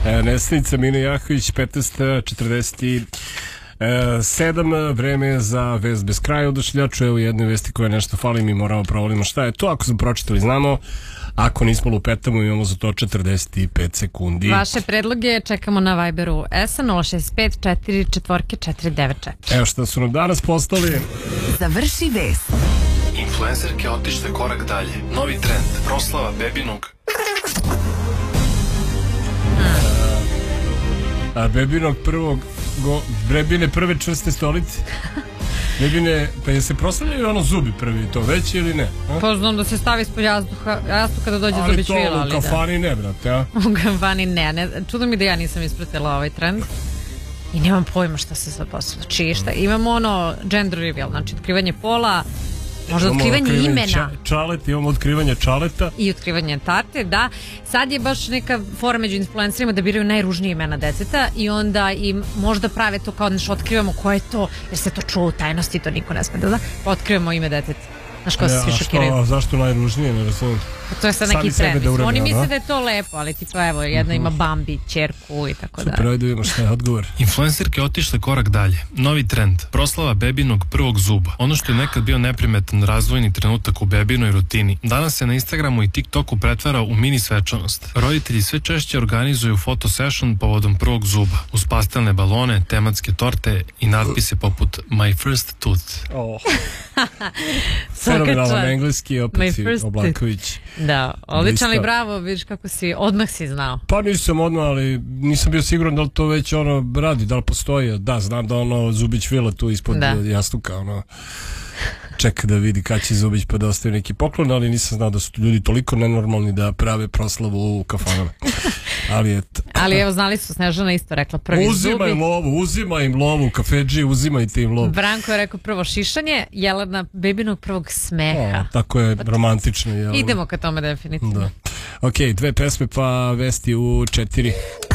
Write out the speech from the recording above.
Nesnica Mina Jahović, 15:47, vreme za vest bez kraja odašljaču. Evo jedne vesti koje nešto fali, mi moramo provalimo šta je to. Ako smo pročitali, znamo. Ako nismo lupetamo, imamo za to 45 sekundi. Vaše predloge čekamo na Viberu S 065 44 Evo šta su nam danas postali. Završi vest. Influencerke otišle korak dalje. Novi trend, proslava bebinog. A bebinog prvog brebine prve čvrste stolice. Bebine, pa je se proslavljaju ono zubi prvi, to već ili ne? Pa znam da se stavi ispod jastuka kada dođe zubić vila. Ali to u kafani ne, brate, a? U kafani ne. Čudo mi da ja nisam ispratila ovaj trend. I nemam pojma šta se sad poslije. Znači šta, imamo ono gender reveal, znači otkrivanje pola, možda otkrivanje imena. Imamo otkrivanje čaleta. I otkrivanje tate, da. Sad je baš neka fora među influencerima da biraju najružnije imena deteta i onda im možda prave to kao nešto otkrivamo ko je to, jer se to čuo u tajnosti, to niko ne sme da pa otkrivamo ime deteta. Znaš ko se svi šokiraju. A zašto najružnije, ne razumijem? To je sad neki trend. Oni misle da je to lepo, ali tipa evo, jedna ima Bambi, ćerku i tako da. Super, ajde vidimo šta je odgovor. Influencerke otišle korak dalje. Novi trend, proslava bebinog prvog zuba. Ono što je nekad bio neprimetan razvojni trenutak u bebinoj rutini, danas se na Instagramu i TikToku pretvara u mini svečanost. Roditelji sve češće organizuju foto session povodom prvog zuba, uz pastelne balone, tematske torte i natpise poput My First Tooth. Fenomenalan engleski, opet si Oblaković. Da, odličan li, bravo, vidiš kako si, odmah si znao. Pa nisam odmah, ali nisam bio siguran da li to već radi, da li postoji. Da, znam da Zubić vila tu ispod jastuka, čeka da vidi kad će Zubić pa da ostavi neki poklon, ali nisam znao da su ljudi toliko nenormalni da prave proslavu u kafanama. Ali evo, znali su, Snežana isto rekla prvi zubi. Uzimaj im lovu, kafedži, uzimajte im lovu. Branko je rekao prvo šišanje, Jelena bebinog prvog smeha. Tako je romantično. Idemo ka tome definitivno. Ok, dve pesme pa vesti u 4.